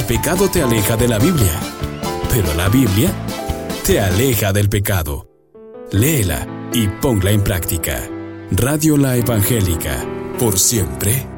pecado te aleja de la Biblia, pero la Biblia te aleja del pecado. Léela y ponla en práctica. Radio La Evangélica, por siempre